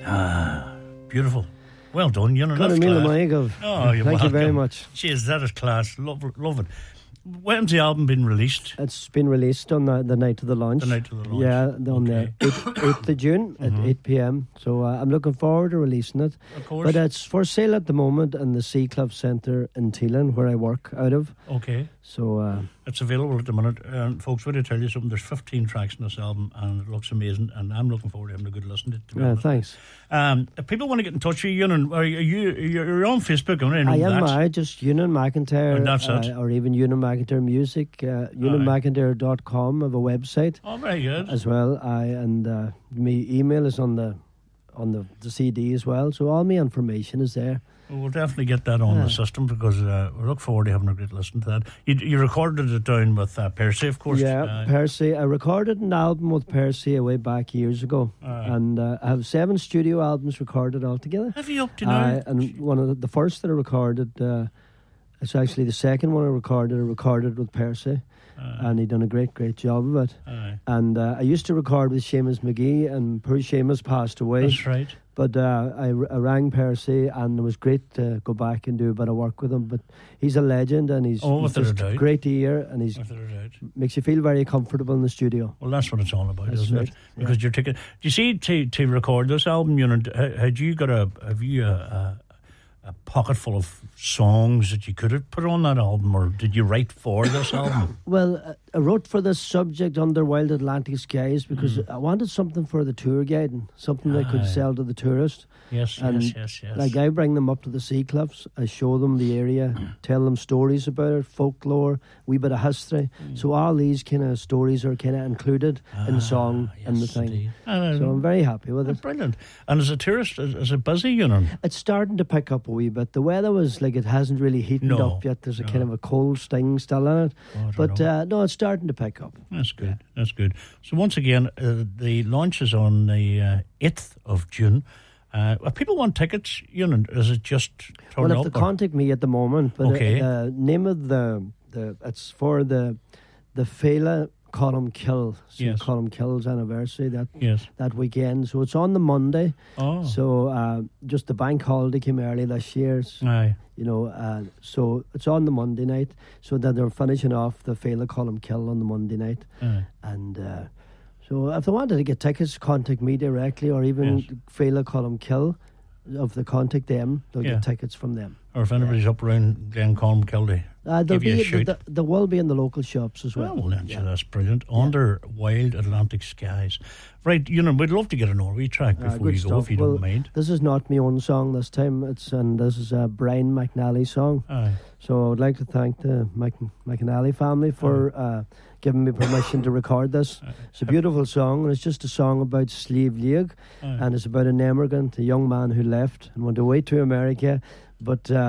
Beautiful. Well done, you know. Got a meal of my egg. Oh, you're Thank welcome. you very much. Jeez, that is class. Love it. When's the album been released? It's been released on the night of the launch. The night of the launch. Yeah, on the 8th of June at 8 p.m. So I'm looking forward to releasing it. Of course. But it's for sale at the moment in the Sea Club Centre in Teelan, where I work out of. Okay. So it's available at the minute. Folks, would I tell you something? There's 15 tracks in this album and it looks amazing, and I'm looking forward to having a good listen to it. To be honest. Thanks. If people want to get in touch with you, you're on Facebook. I am just Ewan McIntyre, And that's it. or even Ewan McIntyre Music. EwanMcIntyre.com. I have a website. Oh, very good. As well. My email is on the CD as well. So all my information is there. We'll definitely get that on the system, because we look forward to having a great listen to that. You recorded it down with Percy, of course. Yeah, Percy. I recorded an album with Percy way back years ago, and I have 7 studio albums recorded altogether. Have you up to now? And one of the first that I recorded, it's actually the second one I recorded with Percy, and he done a great job of it. And I used to record with Seamus McGee, and poor Seamus passed away. That's right. But I rang Percy, and it was great to go back and do a bit of work with him. But he's a legend, and he's just great to hear, and he's makes you feel very comfortable in the studio. Well, that's what it's all about, That's isn't right. it? Because you're taking. Do you see, to record this album, have you a pocket full of songs that you could have put on that album, or did you write for this album? Well, I wrote for this subject under Wild Atlantic Skies because I wanted something for the tour guiding, something I could sell to the tourists. Yes. Like, I bring them up to the sea clubs, I show them the area, tell them stories about it, folklore, wee bit of history. So all these kind of stories are kind of included in the song and the thing. So I'm very happy with it. Brilliant. And as a tourist, is it busy, It's starting to pick up a wee bit. The weather was like, it hasn't really heated up yet. There's a kind of a cold sting still in it. But no, it's starting to pick up. That's good. That's good. So once again, the launch is on the 8th of June. If people want tickets, is it just turn up? Well, if they contact me at the moment, but the name of the it's for the Fela Column Kill, Column Kill's anniversary that weekend. So it's on the Monday. Oh. So just the bank holiday came early this year. So it's on the Monday night. So that they're finishing off the Fela Column Kill on the Monday night. And so if they wanted to get tickets, contact me directly, or even Fela Column Kill. If they contact them, they'll get tickets from them. Or if anybody's up around Glencolm, Kildy, give you a shout. They will be in the local shops as well. Well, that's brilliant. Under Wild Atlantic Skies. Right, we'd love to get an Norway track before you go, if you don't mind. This is not my own song this time. This is a Brian McNally song. So I would like to thank the McNally family for giving me permission to record this. It's a beautiful song, and it's just a song about Sliabh Luigh, and it's about an emigrant, a young man who left and went away to America, but